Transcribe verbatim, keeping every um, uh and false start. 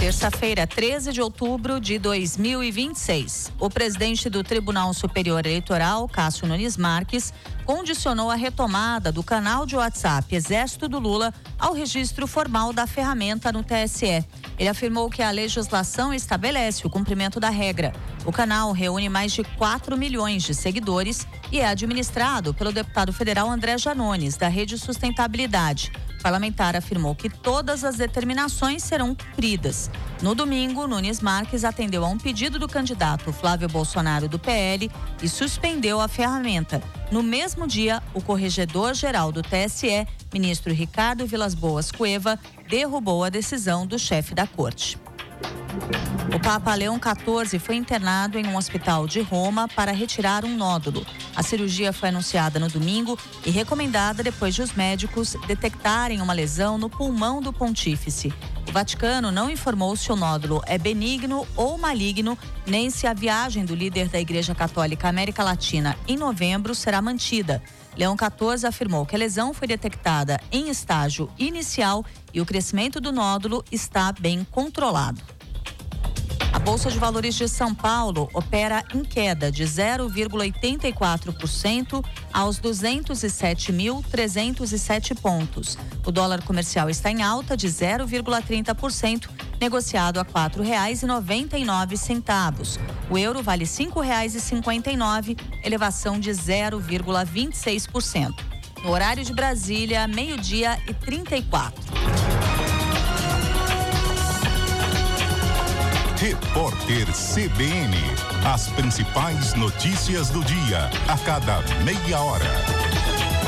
Terça-feira, treze de outubro de dois mil e vinte e seis. O presidente do Tribunal Superior Eleitoral, Cássio Nunes Marques, condicionou a retomada do canal de WhatsApp Exército do Lula ao registro formal da ferramenta no T S E. Ele afirmou que a legislação estabelece o cumprimento da regra. O canal reúne mais de quatro milhões de seguidores e é administrado pelo deputado federal André Janones, da Rede Sustentabilidade. O parlamentar afirmou que todas as determinações serão cumpridas. No domingo, Nunes Marques atendeu a um pedido do candidato Flávio Bolsonaro do P L e suspendeu a ferramenta. No mesmo dia, o corregedor-geral do T S E, ministro Ricardo Vilas Boas Cueva, derrubou a decisão do chefe da corte. O Papa Leão quatorze foi internado em um hospital de Roma para retirar um nódulo. A cirurgia foi anunciada no domingo e recomendada depois de os médicos detectarem uma lesão no pulmão do pontífice. O Vaticano não informou se o nódulo é benigno ou maligno, nem se a viagem do líder da Igreja Católica América Latina em novembro será mantida. Leão quatorze afirmou que a lesão foi detectada em estágio inicial e o crescimento do nódulo está bem controlado. A Bolsa de Valores de São Paulo opera em queda de zero vírgula oitenta e quatro por cento aos duzentos e sete mil trezentos e sete pontos. O dólar comercial está em alta de zero vírgula trinta por cento, negociado a quatro reais e noventa e nove centavos. O euro vale cinco reais e cinquenta e nove, elevação de zero vírgula vinte e seis por cento. No horário de Brasília, meio-dia e trinta e quatro. Repórter C B N. As principais notícias do dia, a cada meia hora.